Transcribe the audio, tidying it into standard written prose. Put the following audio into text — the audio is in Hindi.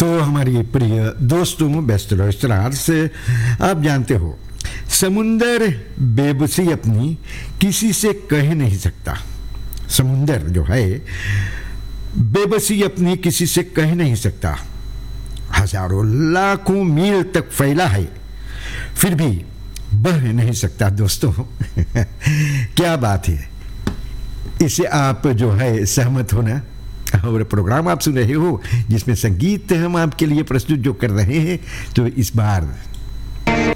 तो हमारी प्रिय दोस्तों, बेस्ट रेस्टोरेंट से आप जानते हो, समुंदर बेबसी अपनी किसी से कह नहीं सकता। समुंदर जो है बेबसी अपनी किसी से कह नहीं सकता। हजारों लाखों मील तक फैला है, फिर भी बह नहीं सकता दोस्तों। क्या बात है, इसे आप जो है सहमत हो ना। और प्रोग्राम आप सुन रहे हो जिसमें संगीत हम आपके लिए प्रस्तुत जो कर रहे हैं, तो इस बार